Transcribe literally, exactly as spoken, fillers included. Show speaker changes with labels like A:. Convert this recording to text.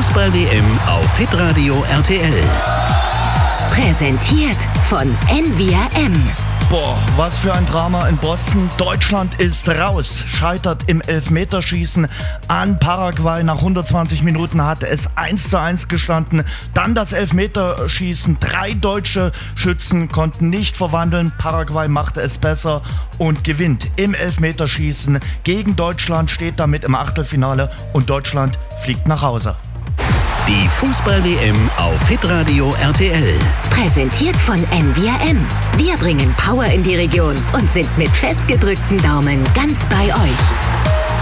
A: Fußball-W M auf Hitradio R T L.
B: Präsentiert von N V R M.
C: Boah, was für ein Drama in Boston. Deutschland ist raus, scheitert im Elfmeterschießen an Paraguay. Nach hundertzwanzig Minuten hatte es eins zu eins gestanden. Dann das Elfmeterschießen. Drei deutsche Schützen konnten nicht verwandeln. Paraguay machte es besser und gewinnt im Elfmeterschießen gegen Deutschland, steht damit im Achtelfinale und Deutschland fliegt nach Hause.
A: Die Fußball-W M auf Hitradio R T L.
B: Präsentiert von N V R M. Wir bringen Power in die Region und sind mit festgedrückten Daumen ganz bei euch.